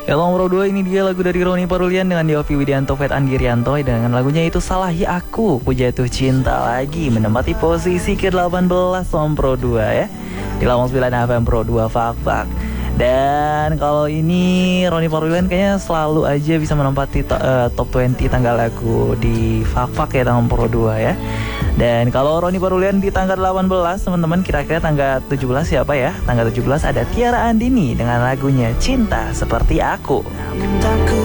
Elong Pro 2 ini dia lagu dari Roni Parulian dengan Yofi Widianto, Fet Andirianto dengan lagunya itu Salahi Aku, Ku Jatuh Cinta Lagi, menempati posisi ke-18 Om Pro 2 ya. Di Lawang 9 FM Pro 2 Fak. Dan kalau ini Roni Parulian kayaknya selalu aja bisa menempati top 20 tanggal lagu di Fak ya Om Pro 2 ya. Dan kalau Roni Parulian di tanggal 18, teman-teman kira-kira tanggal 17 siapa ya? Tanggal 17 ada Tiara Andini dengan lagunya Cinta Seperti Aku.